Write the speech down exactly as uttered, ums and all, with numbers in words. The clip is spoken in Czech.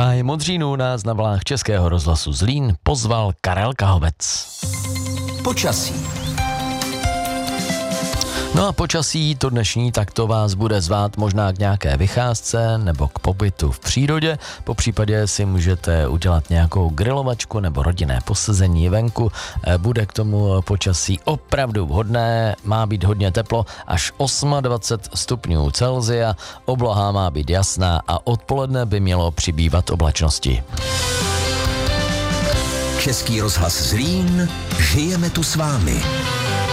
Háj Modřínu nás na vlnách Českého rozhlasu Zlín pozval Karel Kahovec. Počasí. No a počasí to dnešní, tak to vás bude zvát možná k nějaké vycházce nebo k pobytu v přírodě. Po případě si můžete udělat nějakou grilovačku nebo rodinné posezení venku. Bude k tomu počasí opravdu vhodné, má být hodně teplo, až dvacet osm stupňů Celsia, obloha má být jasná a odpoledne by mělo přibývat oblačnosti. Český rozhlas Zlín, žijeme tu s vámi.